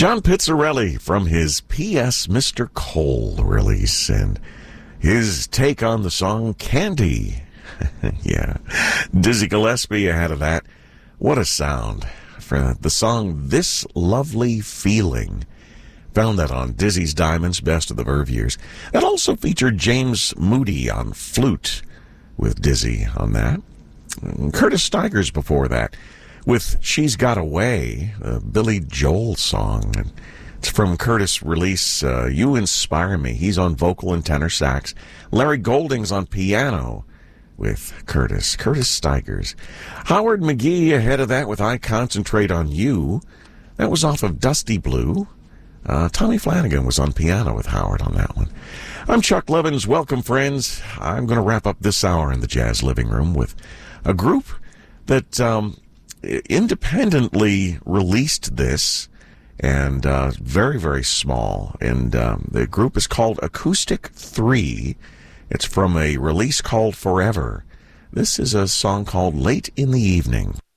John Pizzarelli from his P.S. Mr. Cole release and his take on the song Candy. Yeah. Dizzy Gillespie ahead of that. What a sound for the song This Lovely Feeling. Found that on Dizzy's Diamonds, Best of the Verve Years. That also featured James Moody on flute with Dizzy on that. Curtis Stigers before that with She's Got Away, a Billy Joel song. It's from Curtis' release, You Inspire Me. He's on vocal and tenor sax. Larry Golding's on piano with Curtis Stigers. Howard McGee ahead of that with I Concentrate on You. That was off of Dusty Blue. Tommy Flanagan was on piano with Howard on that one. I'm Chuck Levins. Welcome, friends. I'm going to wrap up this hour in the Jazz Living Room with a group that independently released this, and very, very small. And the group is called Acoustic 3. It's from a release called Forever. This is a song called Late in the Evening.